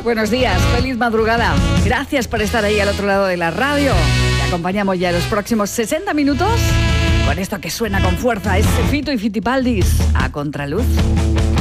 Buenos días, feliz madrugada. Gracias por estar ahí al otro lado de la radio. Te acompañamos ya en los próximos 60 minutos con esto que suena con fuerza. Es Fito y Fitipaldis a contraluz.